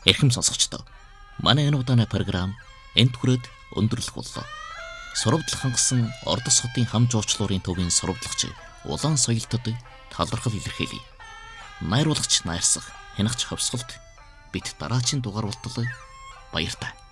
Эрхэм сонсогчдоо. Манай энэ удааны програм энд хүрээд өндөрлөх боллоо. Сурвалжлах хангасан Ордос хотын хам жуулчлалын төвийн сурвалжлагч Улаан соёлтод талархал илэрхийлье. Найруулагч Найрсах, хянагч Ховсголт бид дараачийн дугаар болтол баяр та.